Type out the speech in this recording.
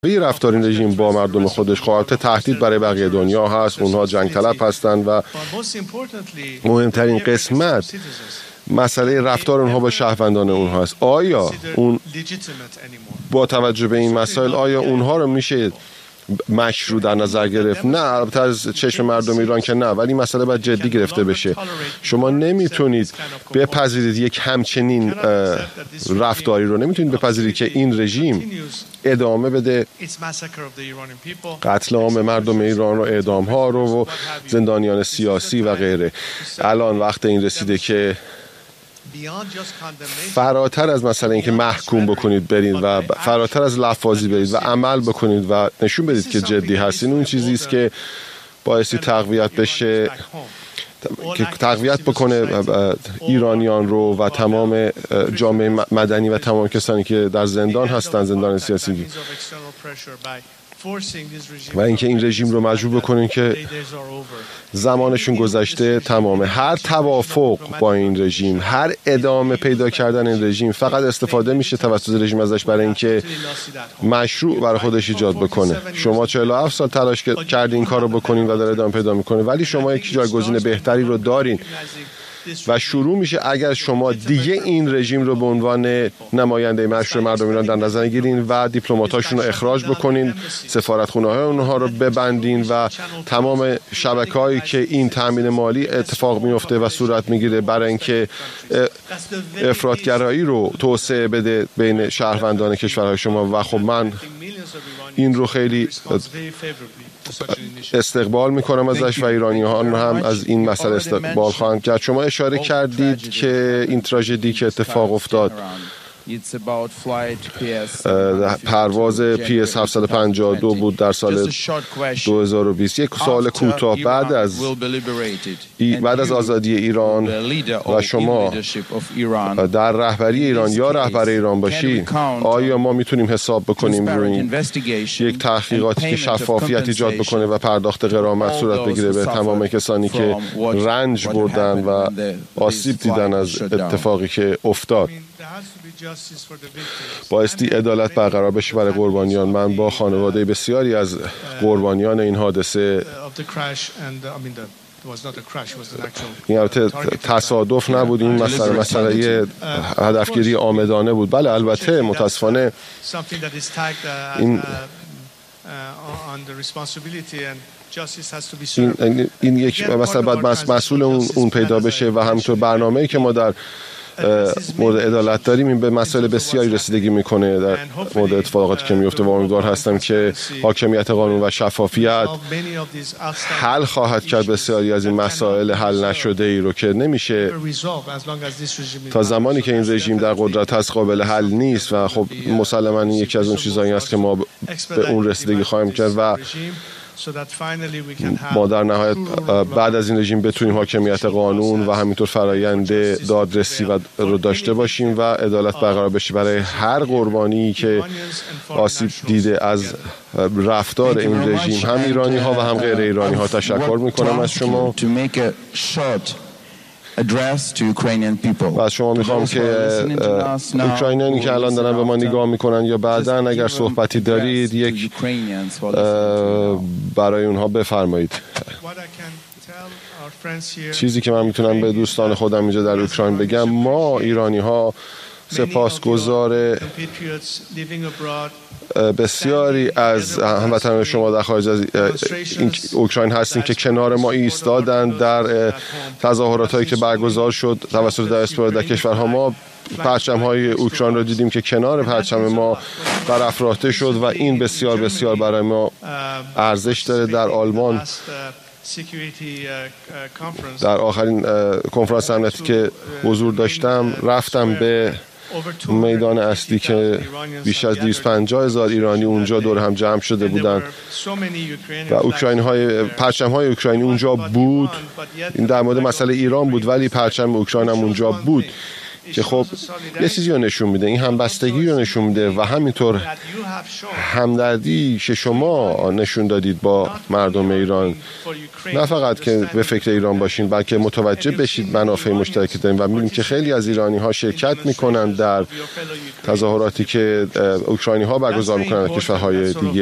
رفتار این رژیم با مردم خودش خواهد تهدید برای بقیه دنیا هست. اونها جنگ طلب هستند و مهمترین قسمت مسئله رفتار اونها با شهروندان اونها هست. آیا اون با توجه به این مسائل آیا اونها رو میشه مشروع در نظر گرفت؟ نه، البته از چشم مردم ایران که نه، ولی مسئله باید جدی گرفته بشه. شما نمیتونید بپذیرید یک همچنین رفتاری رو، نمیتونید بپذیرید که این رژیم ادامه بده قتل عام مردم ایران رو، اعدام ها رو و زندانیان سیاسی و غیره. الان وقت این رسیده که فراتر از مثلا اینکه محکوم بکنید برید و فراتر از لفاظی برید و عمل بکنید و نشون بدید که جدی هستین. اون چیزی است که بایستی تقویت بشه، که تقویت بکنه ایرانیان رو و تمام جامعه مدنی و تمام کسانی که در زندان هستن، زندان سیاسی، و اینکه این رژیم رو مجبور بکنین که زمانشون گذشته، تمامه. هر توافق با این رژیم، هر ادامه پیدا کردن این رژیم فقط استفاده میشه توسط رژیم ازش برای اینکه مشروع برای خودش ایجاد بکنه. شما 47 سال تلاش کردین این کار رو بکنین و داره ادامه پیدا میکنه، ولی شما یک جایگزین بهتری رو دارین و شروع میشه اگر شما دیگه این رژیم رو به عنوان نماینده مشروع مردم ایران در نظر گیرین و دیپلماتاشون رو اخراج بکنین، سفارتخونه‌های اونها رو ببندین و تمام شبکه‌هایی که این تامین مالی اتفاق میفته و صورت میگیره برای اینکه افراطگرایی رو توسعه بده بین شهروندان کشورهای شما. و خب من این رو خیلی استقبال میکنم ازش و ایرانیان هم از این مسئله استقبال خواهند کرد. شما اشاره کردید که این تراژدی که اتفاق افتاد، پرواز PS 752 بود در سال 2020. یک سال کوتاه بعد از آزادی ایران و شما در رهبری ایران یا رهبر ایران باشی، آیا ما میتونیم حساب بکنیم روی یک تحقیقاتی که شفافیت ایجاد بکنه و پرداخت غرامت صورت بگیره به تمام کسانی که رنج بردن و آسیب دیدن از اتفاقی که افتاد؟ بایستی عدالت برقرار بشه برای قربانیان. من با خانواده بسیاری از قربانیان این حادثه، این البته تصادف نبود، این مسئله هدفگیری عامدانه بود. بله البته متاسفانه این یک مثلا باید مسئول اون پیدا بشه و همینطور برنامه‌ای که ما در مورد عدالت داریم این به مسائل بسیاری رسیدگی میکنه در مورد اتفاقاتی که میفته و امیدوار هستم که حاکمیت قانون و شفافیت حل خواهد کرد بسیاری از این مسائل حل نشده ای رو که نمیشه تا زمانی که این رژیم در قدرت هست قابل حل نیست. و خب مسلماً این یکی از اون چیزایی است که ما به اون رسیدگی خواهیم کرد و ما در نهایت بعد از این رژیم بتونیم حاکمیت قانون و همینطور فرایند دادرسی رو داشته باشیم و عدالت برقرار بشه برای هر قربانی که آسیب دیده از رفتار این رژیم، هم ایرانی ها و هم غیر ایرانی ها. تشکر میکنم از شما و از شما میخوام که اوکراینیانی که الان دارن به ما نگاه میکنن یا بعداً اگر صحبتی دارید یک برای اونها بفرمایید. چیزی که من میتونم به دوستان خودم اینجا در اوکراین بگم، ما ایرانی ها سپاسگزار بسیاری از هموطنان شما در خارج از اوکراین هستیم که کنار ما ایستادند در تظاهرات‌هایی که برگزار شد توسط دیاسپورا در کشورها. ما پرچم‌های اوکراین رو دیدیم که کنار پرچم ما برافراخته شد و این بسیار بسیار برای ما ارزش داره. در آلمان در آخرین کنفرانس امنیتی که حضور داشتم رفتم به میدان اصلی که بیش از 250,000 ایرانی اونجا دور هم جمع شده بودند و پرچم‌های اوکراینی اونجا بود. این در مورد مسئله ایران بود ولی پرچم اوکراین هم اونجا بود. که خب یه چیزی رو نشون میده، این همبستگی رو نشون میده و همینطور همدردی که شما نشون دادید با مردم ایران، نه فقط که به فکر ایران باشین بلکه متوجه بشید منافع مشترکی داریم و می‌بینیم که خیلی از ایرانی ها شرکت میکنن در تظاهراتی که اوکراینی ها برگزار میکنن در کشورهای دیگه.